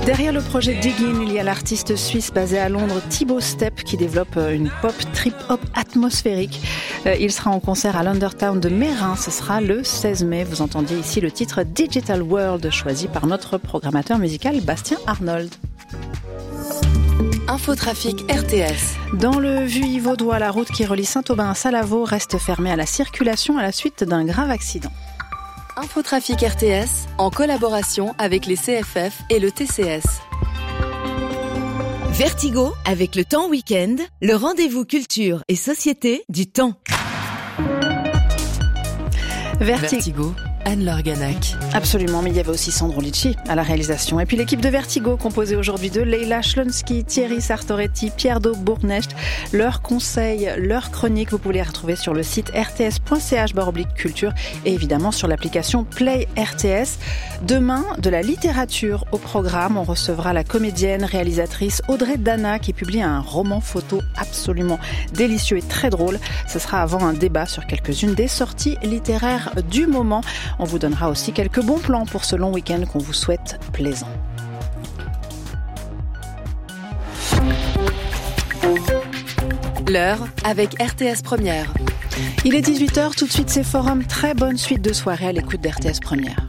Derrière le projet Diggin, il y a l'artiste suisse basé à Londres, Thibaut Stepp, qui développe une pop trip-hop atmosphérique. Il sera en concert à l'Undertown de Mérin. Ce sera le 16 mai. Vous entendiez ici le titre Digital World, choisi par notre programmateur musical Bastien Arnold. Infotrafic RTS. Dans le Vuilly-Vaudois, la route qui relie Saint-Aubin à Salavaux reste fermée à la circulation à la suite d'un grave accident. Infotrafic RTS, en collaboration avec les CFF et le TCS. Vertigo, avec le Temps Week-end, le rendez-vous culture et société du temps. Vertigo, Anne-Laure Ganac. Absolument, mais il y avait aussi Sandro Licci à la réalisation. Et puis l'équipe de Vertigo, composée aujourd'hui de Leila Schlonsky, Thierry Sartoretti, Pierre Daubbournecht. Leurs conseils, leurs chroniques, vous pouvez les retrouver sur le site rts.ch/culture et évidemment sur l'application Play RTS. Demain, de la littérature au programme. On recevra la comédienne, réalisatrice Audrey Dana qui publie un roman photo absolument délicieux et très drôle. Ce sera avant un débat sur quelques-unes des sorties littéraires du moment. On vous donnera aussi quelques bons plans pour ce long week-end qu'on vous souhaite plaisant. L'heure avec RTS Première. Il est 18h, tout de suite c'est Forum. Très bonne suite de soirée à l'écoute d'RTS Première.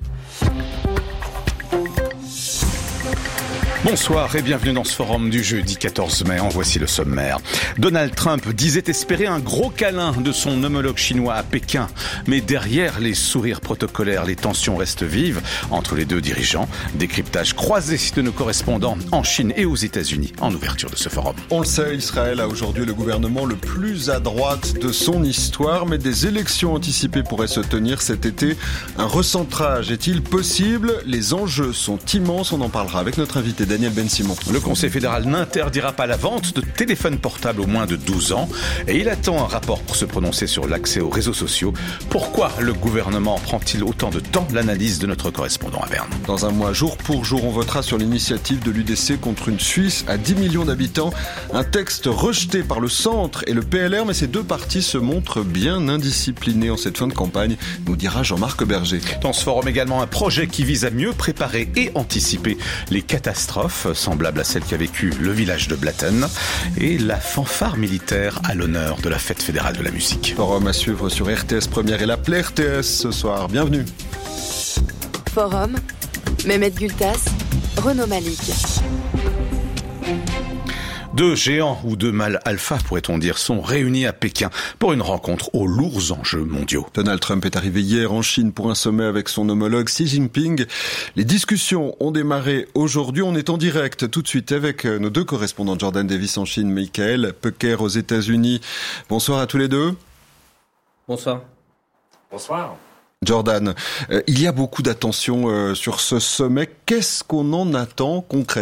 Bonsoir et bienvenue dans ce forum du jeudi 14 mai. En voici le sommaire. Donald Trump disait espérer un gros câlin de son homologue chinois à Pékin. Mais derrière les sourires protocolaires, les tensions restent vives entre les deux dirigeants. Décryptage croisé de nos correspondants en Chine et aux États-Unis en ouverture de ce forum. On le sait, Israël a aujourd'hui le gouvernement le plus à droite de son histoire, mais des élections anticipées pourraient se tenir cet été. Un recentrage est-il possible ? Les enjeux sont immenses, on en parlera avec notre invité Daniel Ben-Simon. Le Conseil fédéral n'interdira pas la vente de téléphones portables aux moins de 12 ans et il attend un rapport pour se prononcer sur l'accès aux réseaux sociaux. Pourquoi le gouvernement prend-il autant de temps ? L'analyse de notre correspondant à Berne. Dans un mois, jour pour jour, on votera sur l'initiative de l'UDC contre une Suisse à 10 millions d'habitants. Un texte rejeté par le centre et le PLR, mais ces deux partis se montrent bien indisciplinés en cette fin de campagne, nous dira Jean-Marc Berger. Dans ce forum également, un projet qui vise à mieux préparer et anticiper les catastrophes semblable à celle qu'a vécu le village de Blatten et la fanfare militaire à l'honneur de la fête fédérale de la musique. Forum à suivre sur RTS Première et l'appel RTS ce soir. Bienvenue. Forum, Mehmet Gültas, Renaud Malik. Deux géants ou deux mâles alpha, pourrait-on dire, sont réunis à Pékin pour une rencontre aux lourds enjeux mondiaux. Donald Trump est arrivé hier en Chine pour un sommet avec son homologue Xi Jinping. Les discussions ont démarré aujourd'hui. On est en direct tout de suite avec nos deux correspondants, Jordan Davis en Chine, Michael Pecker aux États-Unis. Bonsoir à tous les deux. Bonsoir. Bonsoir. Jordan, il y a beaucoup d'attention sur ce sommet. Qu'est-ce qu'on en attend concrètement ?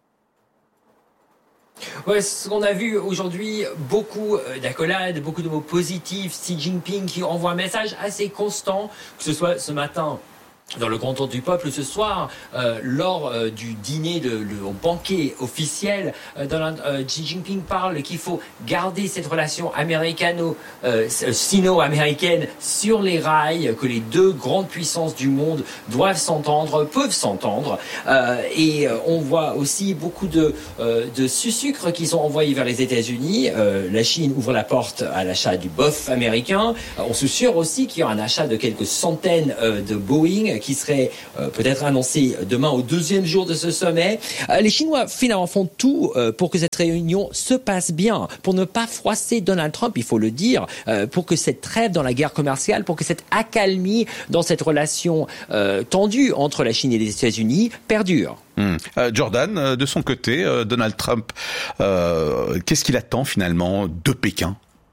Ouais, ce qu'on a vu aujourd'hui, beaucoup d'accolades, beaucoup de mots positifs. Xi Jinping qui envoie un message assez constant, que ce soit ce matin dans le Grand Tour du Peuple, ce soir, lors du dîner, au banquet officiel, Xi Jinping parle qu'il faut garder cette relation sino-américaine sur les rails, que les deux grandes puissances du monde doivent s'entendre, peuvent s'entendre. Et on voit aussi beaucoup de sucres qui sont envoyés vers les États-Unis. La Chine ouvre la porte à l'achat du boeuf américain. On se sûre aussi qu'il y aura un achat de quelques centaines de Boeing qui serait peut-être annoncé demain au deuxième jour de ce sommet. Les Chinois finalement font tout pour que cette réunion se passe bien, pour ne pas froisser Donald Trump, il faut le dire, pour que cette trêve dans la guerre commerciale, pour que cette accalmie dans cette relation tendue entre la Chine et les États-Unis perdure. Jordan, de son côté, Donald Trump, qu'est-ce qu'il attend finalement de Pékin ?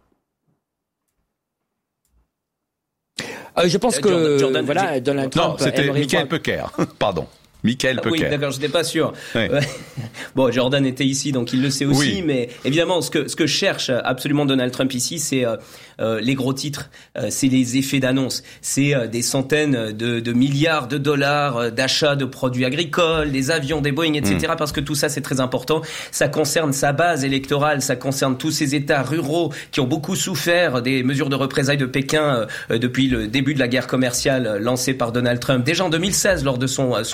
Je pense que Jordan, Donald Trump. Non, c'était Michael Pecker. Pardon. Michael Pecker. Oui, d'accord, j'étais pas sûr. Ouais. Bon, Jordan était ici, donc il le sait aussi, oui. Mais évidemment, ce que cherche absolument Donald Trump ici, c'est les gros titres, c'est les effets d'annonce, c'est des centaines de milliards de dollars d'achats de produits agricoles, des avions, des Boeing, etc. Parce que tout ça, c'est très important. Ça concerne sa base électorale, ça concerne tous ces États ruraux qui ont beaucoup souffert des mesures de représailles de Pékin depuis le début de la guerre commerciale lancée par Donald Trump, déjà en 2016 lors de son premier mandat.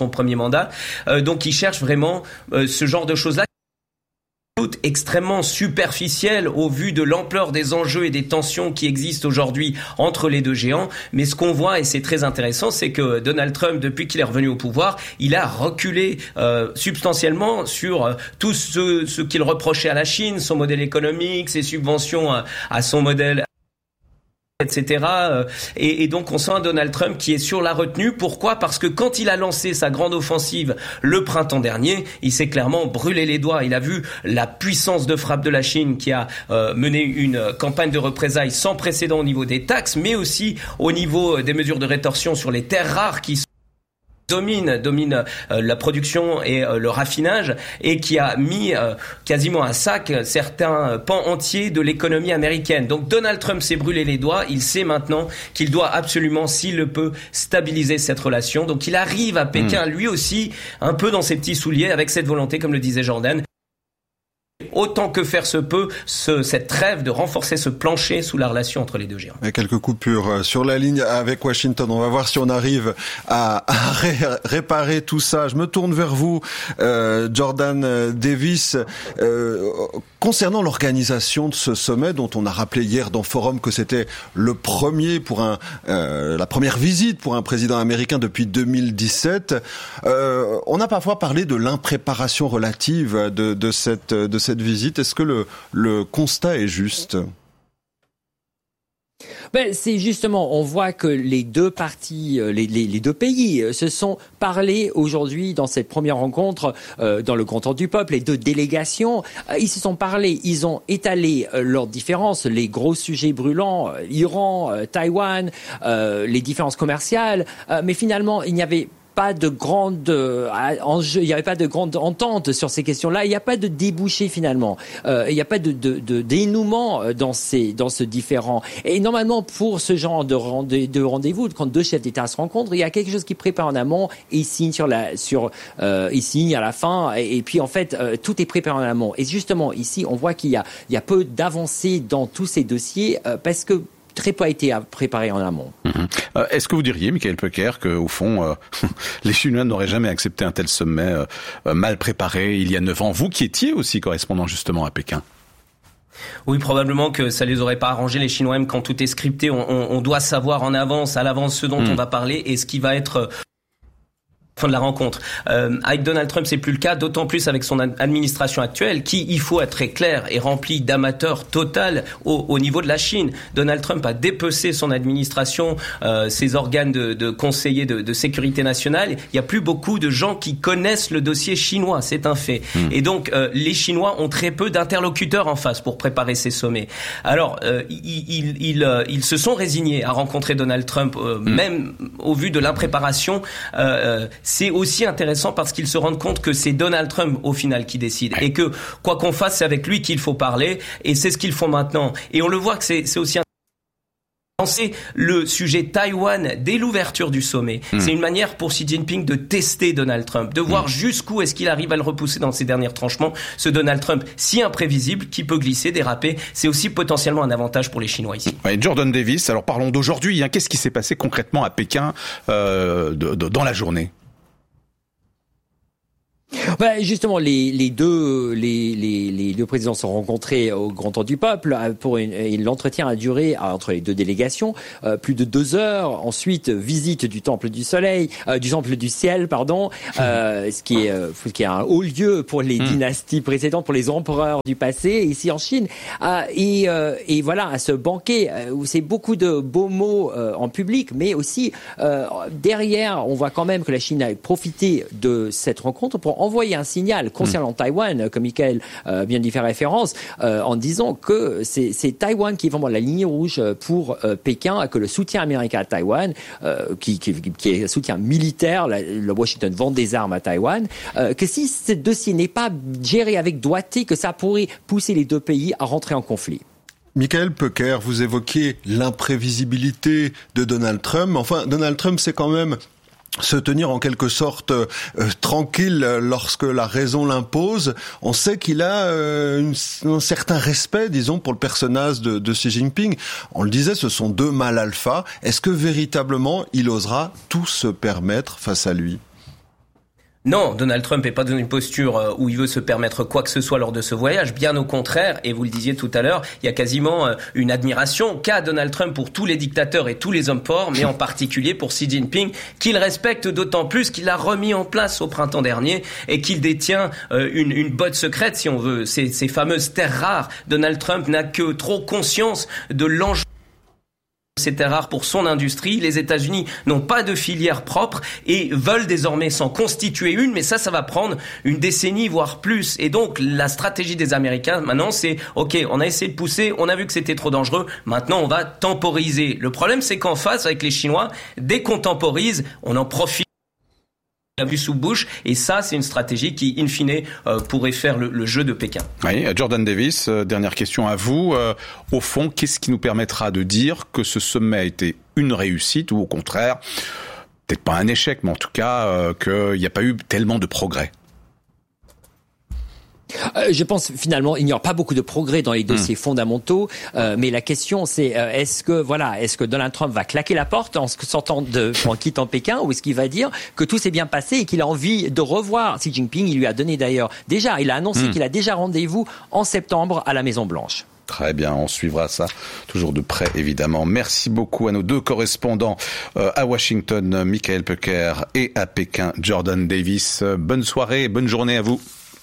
mandat. Donc il cherche vraiment ce genre de choses-là, extrêmement superficielle au vu de l'ampleur des enjeux et des tensions qui existent aujourd'hui entre les deux géants. Mais ce qu'on voit, et c'est très intéressant, c'est que Donald Trump, depuis qu'il est revenu au pouvoir, il a reculé substantiellement sur tout ce qu'il reprochait à la Chine, son modèle économique, ses subventions à son modèle, etc. Et donc on sent un Donald Trump qui est sur la retenue. Pourquoi ? Parce que quand il a lancé sa grande offensive le printemps dernier, il s'est clairement brûlé les doigts. Il a vu la puissance de frappe de la Chine qui a mené une campagne de représailles sans précédent au niveau des taxes, mais aussi au niveau des mesures de rétorsion sur les terres rares qui domine la production et le raffinage, et qui a mis quasiment à sac certains pans entiers de l'économie américaine. Donc Donald Trump s'est brûlé les doigts, il sait maintenant qu'il doit absolument, s'il le peut, stabiliser cette relation. Donc il arrive à Pékin, lui aussi, un peu dans ses petits souliers, avec cette volonté, comme le disait Jordan, autant que faire se peut, cette rêve de renforcer ce plancher sous la relation entre les deux géants. Et quelques coupures sur la ligne avec Washington. On va voir si on arrive à réparer tout ça. Je me tourne vers vous, Jordan Davis. Concernant l'organisation de ce sommet, dont on a rappelé hier dans Forum que c'était le premier la première visite pour un président américain depuis 2017, on a parfois parlé de l'impréparation relative de cette visite. Est-ce que le constat est juste ? C'est justement, on voit que les deux parties, les deux pays se sont parlé aujourd'hui dans cette première rencontre dans le Grand Temple du Peuple. Les deux délégations, ils se sont parlé, ils ont étalé leurs différences, les gros sujets brûlants, Iran, Taïwan, les différences commerciales, mais finalement, il n'y avait pas de grande enjeu, il n'y avait pas de grande entente sur ces questions-là. Il n'y a pas de débouché finalement. Il n'y a pas de dénouement dans ce différend. Et normalement, pour ce genre de rendez-vous, quand deux chefs d'État se rencontrent, il y a quelque chose qui prépare en amont et ils signent ils signent à la fin. Et puis en fait, tout est préparé en amont. Et justement, ici, on voit qu'il y a peu d'avancées dans tous ces dossiers parce que très peu a été préparé en amont. Est-ce que vous diriez, Michael Pecker, qu'au fond, les Chinois n'auraient jamais accepté un tel sommet mal préparé il y a 9 ans, vous qui étiez aussi correspondant justement à Pékin? Oui, probablement que ça les aurait pas arrangés, les Chinois, même quand tout est scripté. On doit savoir à l'avance ce dont on va parler et ce qui va être fin de la rencontre. Avec Donald Trump, c'est plus le cas, d'autant plus avec son administration actuelle, qui, il faut être très clair, est remplie d'amateurs total au niveau de la Chine. Donald Trump a dépecé son administration, ses organes de conseillers de sécurité nationale. Il y a plus beaucoup de gens qui connaissent le dossier chinois, c'est un fait. Et donc, les Chinois ont très peu d'interlocuteurs en face pour préparer ces sommets. Alors, ils se sont résignés à rencontrer Donald Trump, même au vu de l'impréparation. C'est aussi intéressant parce qu'ils se rendent compte que c'est Donald Trump au final qui décide et que quoi qu'on fasse, c'est avec lui qu'il faut parler et c'est ce qu'ils font maintenant. Et on le voit que c'est aussi lancer le sujet Taïwan dès l'ouverture du sommet. C'est une manière pour Xi Jinping de tester Donald Trump, de voir jusqu'où est-ce qu'il arrive à le repousser dans ses derniers tranchements. Ce Donald Trump si imprévisible qui peut glisser, déraper, c'est aussi potentiellement un avantage pour les Chinois ici. Ouais, Jordan Davis, alors parlons d'aujourd'hui. Qu'est-ce qui s'est passé concrètement à Pékin dans la journée ? Justement, les deux présidents se sont rencontrés au Grand Temple du Peuple et l'entretien a duré entre les deux délégations plus de 2 heures. Ensuite, visite du Temple du Soleil, du Temple du Ciel, ce qui est un haut lieu pour les dynasties précédentes, pour les empereurs du passé ici en Chine. Et voilà, à ce banquet où c'est beaucoup de beaux mots en public, mais aussi derrière, on voit quand même que la Chine a profité de cette rencontre pour envoyer un signal concernant Taïwan, comme Michael vient d'y faire référence, en disant que c'est Taïwan qui est vraiment la ligne rouge pour Pékin, que le soutien américain à Taïwan, qui est un soutien militaire, le Washington vend des armes à Taïwan, que si ce dossier n'est pas géré avec doigté, que ça pourrait pousser les deux pays à rentrer en conflit. Michael Pecker, vous évoquez l'imprévisibilité de Donald Trump. Enfin, Donald Trump, c'est quand même se tenir en quelque sorte tranquille lorsque la raison l'impose. On sait qu'il a un certain respect, disons, pour le personnage de Xi Jinping. On le disait, ce sont deux mâles alpha. Est-ce que véritablement il osera tout se permettre face à lui ? Non, Donald Trump n'est pas dans une posture où il veut se permettre quoi que ce soit lors de ce voyage. Bien au contraire, et vous le disiez tout à l'heure, il y a quasiment une admiration qu'a Donald Trump pour tous les dictateurs et tous les hommes forts, mais en particulier pour Xi Jinping, qu'il respecte d'autant plus qu'il l'a remis en place au printemps dernier et qu'il détient une botte secrète, si on veut, ces fameuses terres rares. Donald Trump n'a que trop conscience de l'enjeu. Ces terres rares pour son industrie. Les États-Unis n'ont pas de filière propre et veulent désormais s'en constituer une, mais ça va prendre une décennie, voire plus. Et donc, la stratégie des Américains, maintenant, c'est, OK, on a essayé de pousser, on a vu que c'était trop dangereux, maintenant on va temporiser. Le problème, c'est qu'en face, avec les Chinois, dès qu'on temporise, on en profite. La vue sous bouche, et ça, c'est une stratégie qui, in fine, pourrait faire le jeu de Pékin. Oui, Jordan Davis, dernière question à vous. Au fond, qu'est-ce qui nous permettra de dire que ce sommet a été une réussite ou au contraire, peut-être pas un échec, mais en tout cas, qu'il n'y a pas eu tellement de progrès? Je pense finalement il n'y aura pas beaucoup de progrès dans les dossiers fondamentaux, mais la question c'est est-ce que Donald Trump va claquer la porte en quittant Pékin, ou est-ce qu'il va dire que tout s'est bien passé et qu'il a envie de revoir Xi Jinping? Il lui a donné d'ailleurs il a annoncé qu'il a déjà rendez-vous en septembre à la Maison Blanche. Très bien, on suivra ça toujours de près, évidemment. Merci beaucoup à nos deux correspondants à Washington, Michael Pecker, et à Pékin, Jordan Davis. Bonne soirée, bonne journée à vous.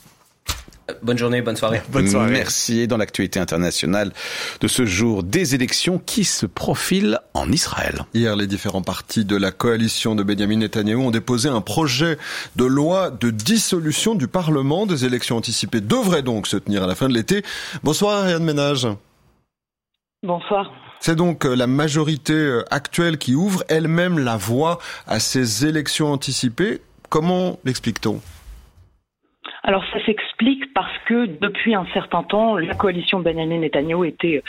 Bonne journée, bonne soirée. Bonne soirée. Merci. Et dans l'actualité internationale de ce jour, des élections qui se profilent en Israël. Hier, les différents partis de la coalition de Benjamin Netanyahou ont déposé un projet de loi de dissolution du Parlement. Des élections anticipées devraient donc se tenir à la fin de l'été. Bonsoir, Ariane Ménage. Bonsoir. C'est donc la majorité actuelle qui ouvre elle-même la voie à ces élections anticipées. Comment l'explique-t-on ? Alors ça s'explique parce que depuis un certain temps, la coalition de Benjamin Netanyahou était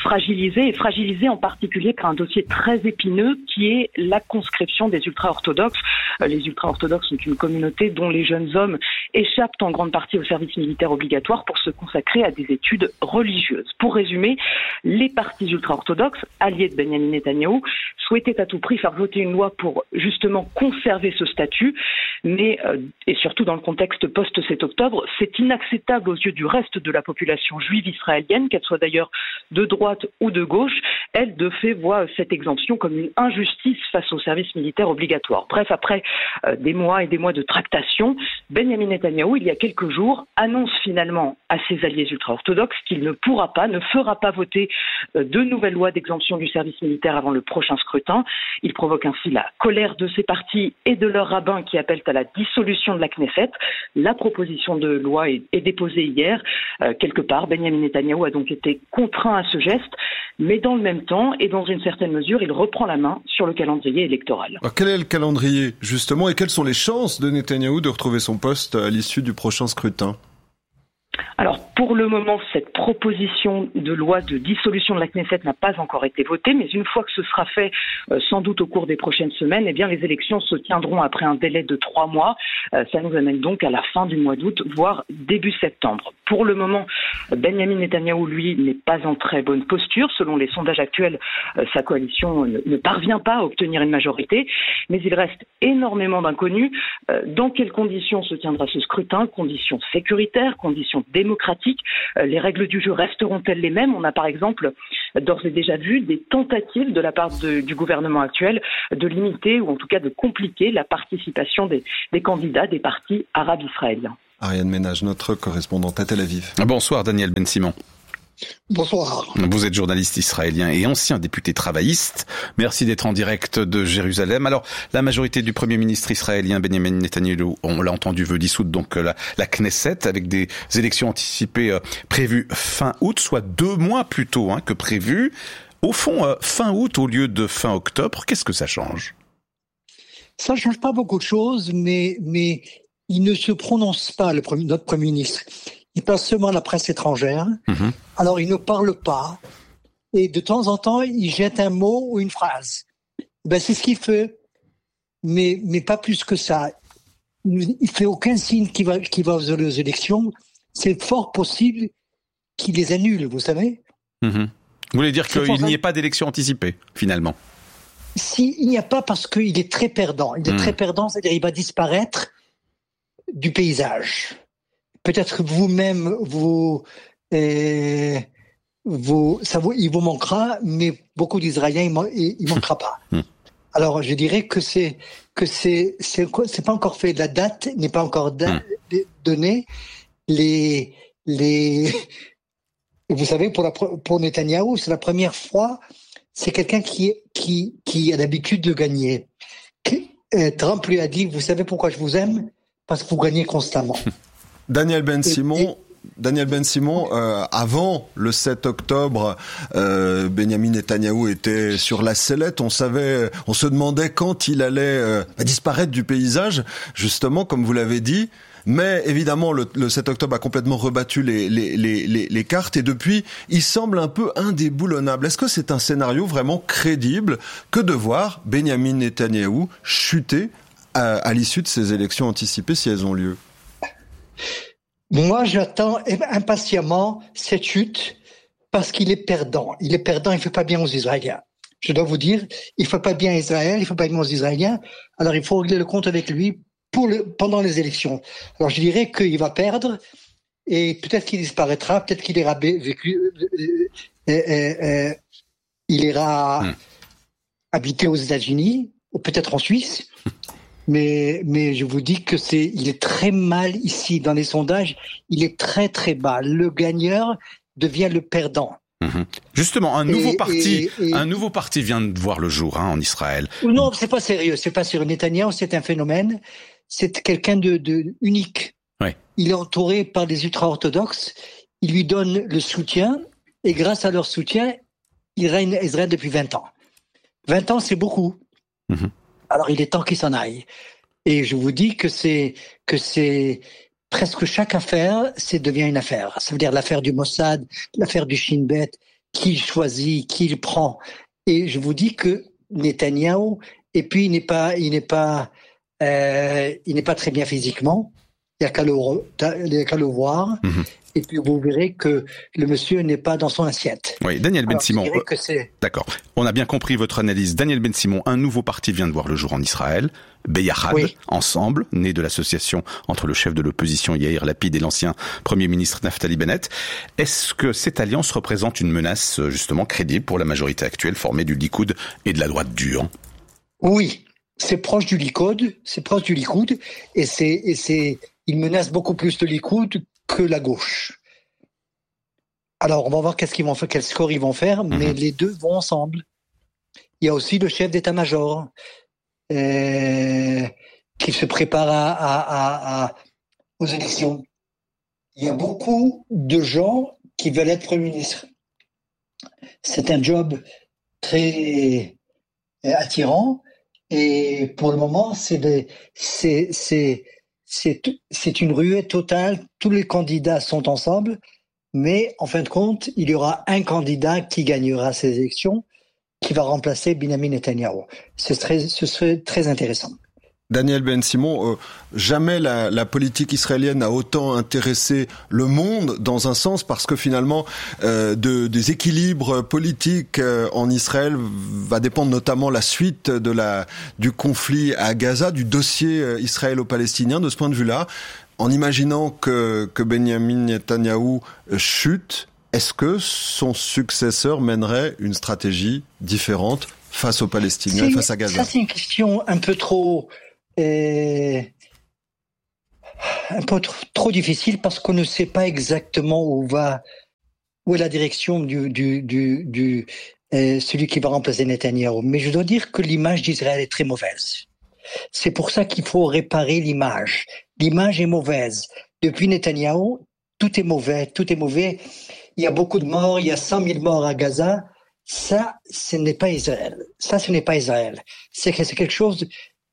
fragilisée en particulier par un dossier très épineux qui est la conscription des ultra-orthodoxes. Les ultra-orthodoxes sont une communauté dont les jeunes hommes échappent en grande partie au service militaire obligatoire pour se consacrer à des études religieuses. Pour résumer, les partis ultra-orthodoxes, alliés de Benjamin Netanyahou, souhaitaient à tout prix faire voter une loi pour justement conserver ce statut, mais et surtout dans le contexte post-7 octobre, c'est inacceptable aux yeux du reste de la population juive israélienne, qu'elle soit d'ailleurs de droite ou de gauche. Elle, de fait, voit cette exemption comme une injustice face au service militaire obligatoire. Bref, après des mois et des mois de tractation, Benjamin Netanyahou, il y a quelques jours, annonce finalement à ses alliés ultra-orthodoxes qu'il ne fera pas voter de nouvelles lois d'exemption du service militaire avant le prochain scrutin. Il provoque ainsi la colère de ces partis et de leurs rabbins qui appellent à la dissolution de la Knesset. La proposition de loi est déposée hier. Quelque part, Benjamin Netanyahou a donc été contraint à ce geste, mais dans le même temps, et dans une certaine mesure, il reprend la main sur le calendrier électoral. Alors, quel est le calendrier, justement, et quelles sont les chances de Netanyahou de retrouver son poste à l'issue du prochain scrutin ? Alors, pour le moment, cette proposition de loi de dissolution de la Knesset n'a pas encore été votée, mais une fois que ce sera fait, sans doute au cours des prochaines semaines, eh bien, les élections se tiendront après un délai de 3 mois. Ça nous amène donc à la fin du mois d'août, voire début septembre. Pour le moment, Benjamin Netanyahou, lui, n'est pas en très bonne posture. Selon les sondages actuels, sa coalition ne parvient pas à obtenir une majorité, mais il reste énormément d'inconnus. Dans quelles conditions se tiendra ce scrutin ? Conditions sécuritaires, conditions démocratiques. Les règles du jeu resteront-elles les mêmes ? On a par exemple d'ores et déjà vu des tentatives de la part du gouvernement actuel de limiter ou en tout cas de compliquer la participation des candidats des partis arabes israéliens. Ariane Ménage, notre correspondante à Tel Aviv. Bonsoir Daniel Ben-Simon. Bonsoir. Vous êtes journaliste israélien et ancien député travailliste. Merci d'être en direct de Jérusalem. Alors, la majorité du Premier ministre israélien Benjamin Netanyahou, on l'a entendu, veut dissoudre donc la Knesset avec des élections anticipées prévues fin août, soit 2 mois plus tôt que prévu. Au fond, fin août au lieu de fin octobre, qu'est-ce que ça change ? Ça ne change pas beaucoup de choses, mais il ne se prononce pas, notre Premier ministre. Il passe seulement à la presse étrangère. Mmh. Alors, il ne parle pas. Et de temps en temps, il jette un mot ou une phrase. C'est ce qu'il fait. Mais pas plus que ça. Il ne fait aucun signe qu'il va aux élections. C'est fort possible qu'il les annule, vous savez. Mmh. Vous voulez dire qu'il n'y ait pas d'élection anticipée, finalement ? Si, il n'y a pas parce qu'il est très perdant. Il est très perdant, c'est-à-dire il va disparaître. du paysage. Peut-être vous-même, il vous manquera, mais beaucoup d'Israéliens, il manquera pas. Alors, je dirais que c'est pas encore fait. La date n'est pas encore donnée. Vous savez, pour Netanyahou, c'est la première fois. C'est quelqu'un qui a l'habitude de gagner. Trump lui a dit, vous savez pourquoi je vous aime? Parce que vous gagnez constamment. Daniel Ben Simon, avant le 7 octobre, Benyamin Netanyahou était sur la sellette. On se demandait quand il allait disparaître du paysage, justement, comme vous l'avez dit. Mais évidemment, le 7 octobre a complètement rebattu les cartes et depuis, il semble un peu indéboulonnable. Est-ce que c'est un scénario vraiment crédible que de voir Benyamin Netanyahou chuter à l'issue de ces élections anticipées si elles ont lieu? Moi, j'attends impatiemment cette chute parce qu'il est perdant. Il est perdant, il ne fait pas bien aux Israéliens. Je dois vous dire, il ne fait pas bien à Israël, il ne fait pas bien aux Israéliens. Alors, il faut régler le compte avec lui pendant les élections. Alors, je dirais qu'il va perdre et peut-être qu'il disparaîtra, peut-être qu'il ira il ira habiter aux États-Unis ou peut-être en Suisse. Mais je vous dis que il est très mal ici dans les sondages. Il est très très bas. Le gagneur devient le perdant. Justement, un nouveau parti vient de voir le jour en Israël. Non, c'est pas sérieux. C'est pas sérieux. Netanyahou, c'est un phénomène. C'est quelqu'un de unique. Ouais. Il est entouré par des ultra-orthodoxes. Ils lui donnent le soutien et grâce à leur soutien, il règne Israël depuis 20 ans. 20 ans, c'est beaucoup. Alors, il est temps qu'il s'en aille. Et je vous dis que c'est presque chaque affaire, devient une affaire. Ça veut dire l'affaire du Mossad, l'affaire du Shin Bet, qui il choisit, qui il prend. Et je vous dis que Netanyahou, et puis il n'est pas très bien physiquement. Il n'y a qu'à le voir. Et puis vous verrez que le monsieur n'est pas dans son assiette. Oui, Daniel Ben Simon. D'accord. On a bien compris votre analyse. Daniel Ben Simon, un nouveau parti vient de voir le jour en Israël. Beyachad, Ensemble, né de l'association entre le chef de l'opposition Yair Lapid et l'ancien Premier ministre Naftali Bennett. Est-ce que cette alliance représente une menace justement crédible pour la majorité actuelle formée du Likoud et de la droite dure? Oui, c'est proche du Likoud, et il menace beaucoup plus le Likoud que la gauche. Alors, on va voir quel score ils vont faire, mais les deux vont ensemble. Il y a aussi le chef d'état-major qui se prépare aux élections. Il y a beaucoup de gens qui veulent être Premier ministre. C'est un job très attirant et pour le moment, c'est une ruée totale. Tous les candidats sont ensemble, mais en fin de compte, il y aura un candidat qui gagnera ces élections, qui va remplacer Benyamin Netanyahou. Ce serait très intéressant. Daniel Ben Simon, jamais la politique israélienne n'a autant intéressé le monde dans un sens parce que finalement des équilibres politiques en Israël va dépendre notamment la suite du conflit à Gaza, du dossier israélo-palestinien. De ce point de vue-là, en imaginant que Benyamin Netanyahou chute, est-ce que son successeur mènerait une stratégie différente face aux Palestiniens, face à Gaza? Ça, c'est une question un peu trop difficile parce qu'on ne sait pas exactement où est la direction celui qui va remplacer Netanyahou. Mais je dois dire que l'image d'Israël est très mauvaise. C'est pour ça qu'il faut réparer l'image. L'image est mauvaise. Depuis Netanyahou, tout est mauvais. Il y a beaucoup de morts, il y a 100 000 morts à Gaza. Ça, ce n'est pas Israël. C'est quelque chose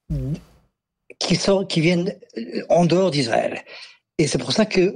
qui viennent en dehors d'Israël. Et c'est pour ça que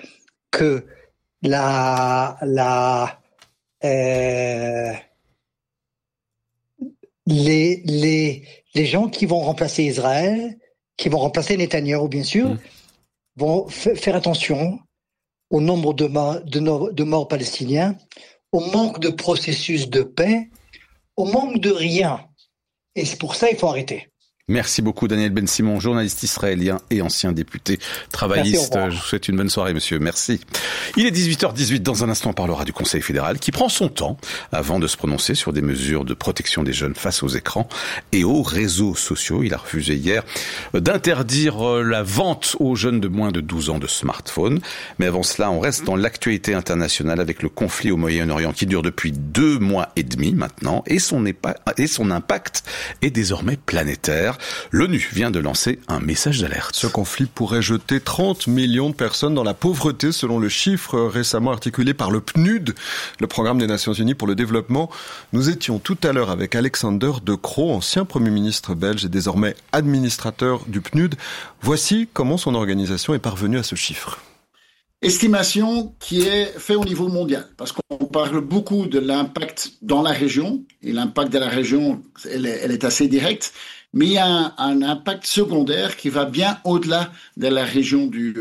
les gens qui vont remplacer Israël, qui vont remplacer Netanyahou, bien sûr, vont faire attention au nombre de morts palestiniens, au manque de processus de paix, au manque de rien. Et c'est pour ça qu'il faut arrêter. Merci beaucoup Daniel Ben-Simon, journaliste israélien et ancien député travailliste. Merci, je vous souhaite une bonne soirée monsieur, merci. Il est 18h18, dans un instant on parlera du Conseil fédéral qui prend son temps avant de se prononcer sur des mesures de protection des jeunes face aux écrans et aux réseaux sociaux. Il a refusé hier d'interdire la vente aux jeunes de moins de 12 ans de smartphones. Mais avant cela, on reste dans l'actualité internationale avec le conflit au Moyen-Orient qui dure depuis 2 mois et demi maintenant et son impact est désormais planétaire. L'ONU vient de lancer un message d'alerte. Ce conflit pourrait jeter 30 millions de personnes dans la pauvreté, selon le chiffre récemment articulé par le PNUD, le Programme des Nations Unies pour le développement. Nous étions tout à l'heure avec Alexander De Croo, ancien Premier ministre belge et désormais administrateur du PNUD. Voici comment son organisation est parvenue à ce chiffre. Estimation qui est faite au niveau mondial, parce qu'on parle beaucoup de l'impact dans la région, et l'impact de la région, elle est assez directe, mais il y a un impact secondaire qui va bien au-delà de la région du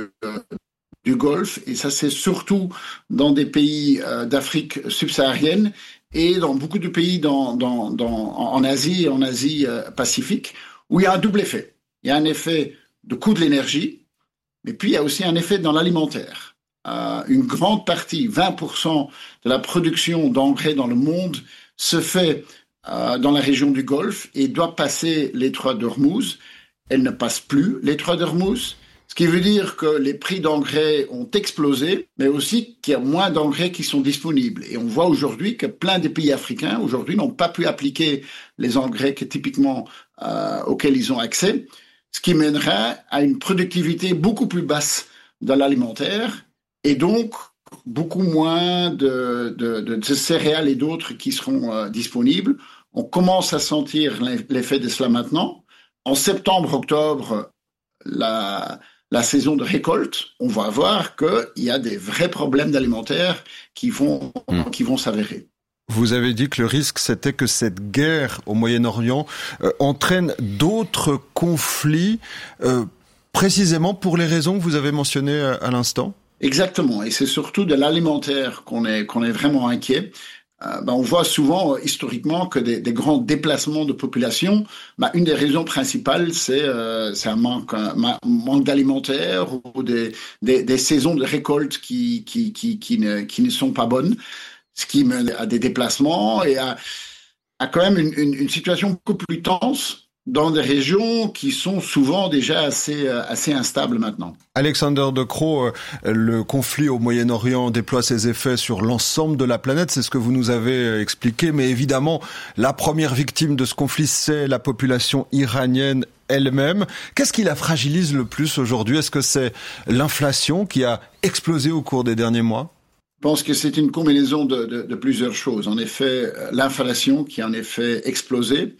Golfe, et ça c'est surtout dans des pays d'Afrique subsaharienne et dans beaucoup de pays en Asie Pacifique, où il y a un double effet. Il y a un effet de coût de l'énergie, mais puis il y a aussi un effet dans l'alimentaire. Une grande partie, 20% de la production d'engrais dans le monde se fait dans la région du Golfe et doit passer l'étroit d'Ormuz. Elle ne passe plus l'étroit d'Ormuz, ce qui veut dire que les prix d'engrais ont explosé, mais aussi qu'il y a moins d'engrais qui sont disponibles. Et on voit aujourd'hui que plein de pays africains aujourd'hui n'ont pas pu appliquer les engrais typiquement auxquels ils ont accès, ce qui mènera à une productivité beaucoup plus basse dans l'alimentaire et donc beaucoup moins de céréales et d'autres qui seront disponibles. On commence à sentir l'effet de cela maintenant. En septembre-octobre, la saison de récolte, on va voir qu'il y a des vrais problèmes alimentaires qui vont s'avérer. Vous avez dit que le risque, c'était que cette guerre au Moyen-Orient entraîne d'autres conflits, précisément pour les raisons que vous avez mentionnées à l'instant ? Exactement, et c'est surtout de l'alimentaire qu'on est vraiment inquiet. On voit souvent historiquement que des grands déplacements de population, une des raisons principales c'est un manque d'alimentaire ou des saisons de récolte qui ne sont pas bonnes, ce qui mène à des déplacements et à quand même une situation beaucoup plus tense dans des régions qui sont souvent déjà assez instables maintenant. Alexander De Croo, le conflit au Moyen-Orient déploie ses effets sur l'ensemble de la planète, c'est ce que vous nous avez expliqué, mais évidemment, la première victime de ce conflit, c'est la population iranienne elle-même. Qu'est-ce qui la fragilise le plus aujourd'hui ? Est-ce que c'est l'inflation qui a explosé au cours des derniers mois ? Je pense que c'est une combinaison de plusieurs choses. En effet, l'inflation qui a en effet explosé,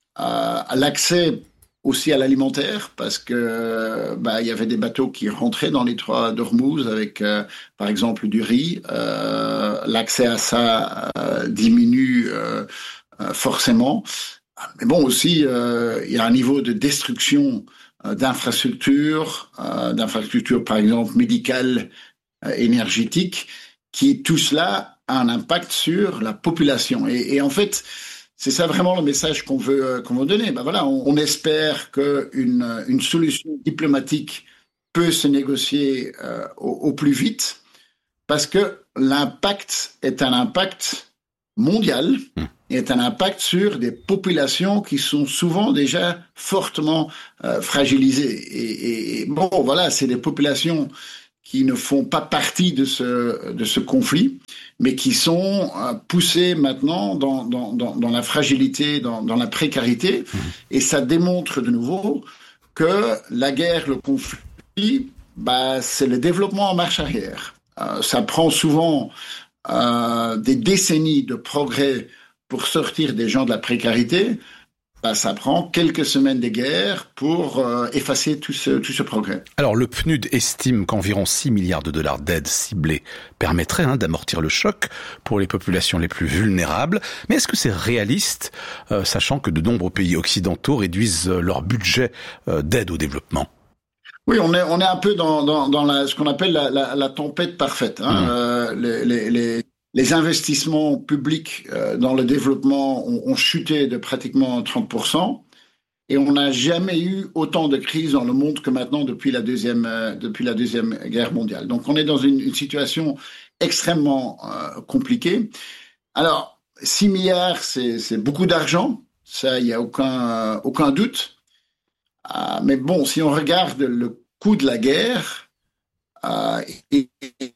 l'accès aussi à l'alimentaire, parce que il y avait des bateaux qui rentraient dans l'étroit d'Ormuz avec, par exemple, du riz. L'accès à ça diminue forcément. Mais bon, aussi, il y a un niveau de destruction d'infrastructures, par exemple, médicales, énergétiques, qui, tout cela a un impact sur la population. Et en fait, c'est ça vraiment le message qu'on veut donner. On espère qu'une solution diplomatique peut se négocier au plus vite, parce que l'impact est un impact mondial, est un impact sur des populations qui sont souvent déjà fortement fragilisées. Et c'est des populations qui ne font pas partie de ce conflit, mais qui sont poussés maintenant dans la fragilité, dans la précarité. Et ça démontre de nouveau que la guerre, le conflit, c'est le développement en marche arrière. Ça prend souvent des décennies de progrès pour sortir des gens de la précarité. Ça prend quelques semaines de guerre pour effacer tout ce progrès. Alors le PNUD estime qu'environ 6 milliards de dollars d'aide ciblée permettraient d'amortir le choc pour les populations les plus vulnérables. Mais est-ce que c'est réaliste, sachant que de nombreux pays occidentaux réduisent leur budget d'aide au développement ? Oui, on est un peu dans ce qu'on appelle la tempête parfaite. Les investissements publics dans le développement ont chuté de pratiquement 30%. Et on n'a jamais eu autant de crises dans le monde que maintenant depuis la deuxième guerre mondiale. Donc on est dans une situation extrêmement compliquée. Alors 6 milliards, c'est beaucoup d'argent, ça il y a aucun doute. Mais bon, si on regarde le coût de la guerre et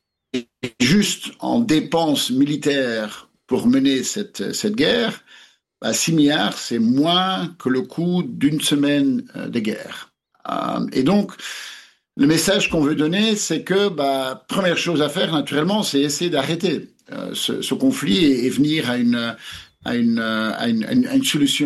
juste en dépenses militaires pour mener cette guerre, 6 milliards, c'est moins que le coût d'une semaine de guerre. Et donc, le message qu'on veut donner, c'est que première chose à faire, naturellement, c'est essayer d'arrêter ce conflit et venir à une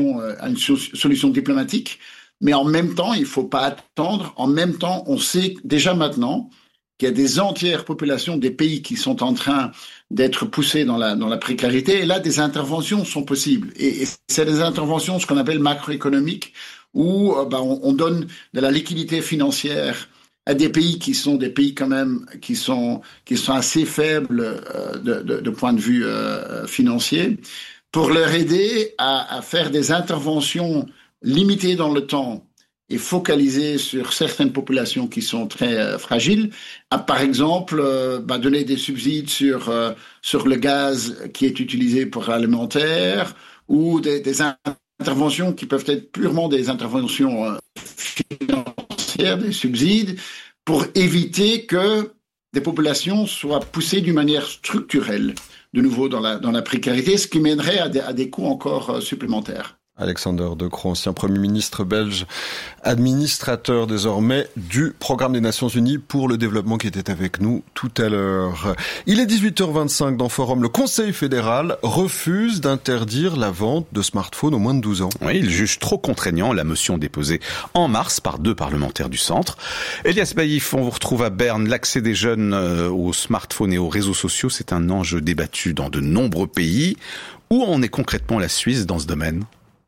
solution diplomatique. Mais en même temps, il ne faut pas attendre. En même temps, on sait déjà maintenant qu'il y a des entières populations des pays qui sont en train d'être poussées dans la précarité. Et là, des interventions sont possibles. Et c'est des interventions, ce qu'on appelle macroéconomiques, où on donne de la liquidité financière à des pays qui sont des pays quand même qui sont assez faibles de point de vue financier, pour leur aider à faire des interventions limitées dans le temps et focalisé sur certaines populations qui sont très fragiles, par exemple donner des subsides sur le gaz qui est utilisé pour l'alimentaire, ou des interventions qui peuvent être purement des interventions financières, des subsides, pour éviter que des populations soient poussées d'une manière structurelle de nouveau dans la précarité, ce qui mènerait à des coûts encore supplémentaires. Alexander De Croo, ancien Premier ministre belge, administrateur désormais du Programme des Nations Unies pour le développement, qui était avec nous tout à l'heure. Il est 18h25 dans Forum. Le Conseil fédéral refuse d'interdire la vente de smartphones aux moins de 12 ans. Oui, il juge trop contraignant la motion déposée en mars par 2 parlementaires du centre. Elias Baïf, on vous retrouve à Berne. L'accès des jeunes aux smartphones et aux réseaux sociaux, c'est un enjeu débattu dans de nombreux pays. Où en est concrètement la Suisse dans ce domaine ?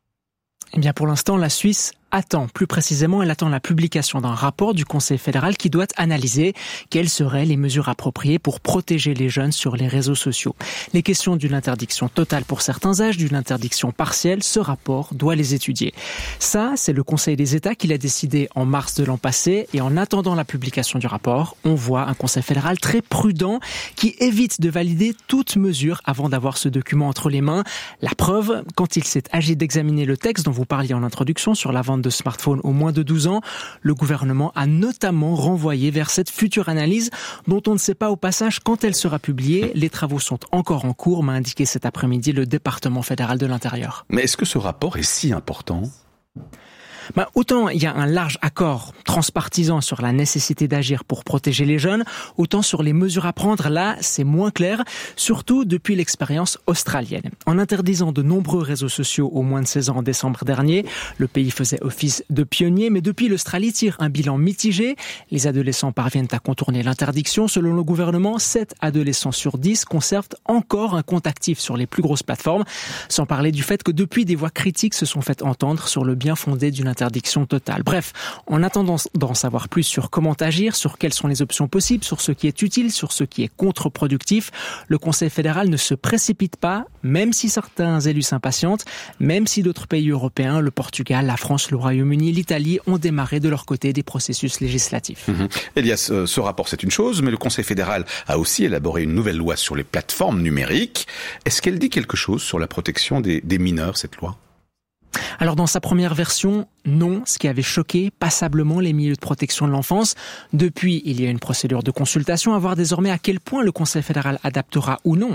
Eh bien, pour l'instant, la Suisse attend. Plus précisément, elle attend la publication d'un rapport du Conseil fédéral qui doit analyser quelles seraient les mesures appropriées pour protéger les jeunes sur les réseaux sociaux. Les questions d'une interdiction totale pour certains âges, d'une interdiction partielle, ce rapport doit les étudier. Ça, c'est le Conseil des États qui l'a décidé en mars de l'an passé, et en attendant la publication du rapport, on voit un Conseil fédéral très prudent qui évite de valider toute mesure avant d'avoir ce document entre les mains. La preuve, quand il s'est agi d'examiner le texte dont vous parliez en introduction sur la vente de smartphones aux moins de 12 ans, le gouvernement a notamment renvoyé vers cette future analyse dont on ne sait pas au passage quand elle sera publiée. Les travaux sont encore en cours, m'a indiqué cet après-midi le département fédéral de l'Intérieur. Mais est-ce que ce rapport est si important ? Autant il y a un large accord transpartisan sur la nécessité d'agir pour protéger les jeunes, autant sur les mesures à prendre, là, c'est moins clair, surtout depuis l'expérience australienne. En interdisant de nombreux réseaux sociaux aux moins de 16 ans en décembre dernier, le pays faisait office de pionnier, mais depuis, l'Australie tire un bilan mitigé. Les adolescents parviennent à contourner l'interdiction. Selon le gouvernement, 7 adolescents sur 10 conservent encore un compte actif sur les plus grosses plateformes, sans parler du fait que depuis, des voix critiques se sont faites entendre sur le bien fondé d'une interdiction totale. Bref, en attendant d'en savoir plus sur comment agir, sur quelles sont les options possibles, sur ce qui est utile, sur ce qui est contre-productif, le Conseil fédéral ne se précipite pas, même si certains élus s'impatientent, même si d'autres pays européens, le Portugal, la France, le Royaume-Uni, l'Italie, ont démarré de leur côté des processus législatifs. Elias, ce rapport c'est une chose, mais le Conseil fédéral a aussi élaboré une nouvelle loi sur les plateformes numériques. Est-ce qu'elle dit quelque chose sur la protection des mineurs, cette loi ? Alors dans sa première version, non, ce qui avait choqué passablement les milieux de protection de l'enfance. Depuis, il y a une procédure de consultation à voir désormais à quel point le Conseil fédéral adaptera ou non